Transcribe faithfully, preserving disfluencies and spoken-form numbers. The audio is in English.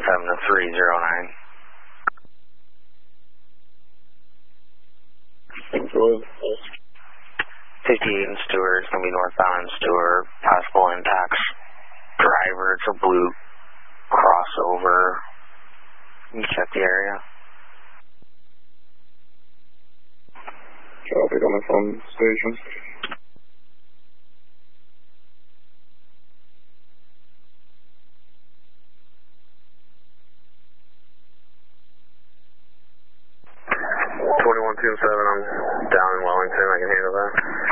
one seven to three zero nine. fifty-eight in Stewart, it's going to be northbound in Stewart, possible impacts. Driver, it's a blue crossover. You check the area. Traffic on the phone station. twenty-one two seven, I'm down in Wellington, I can handle that.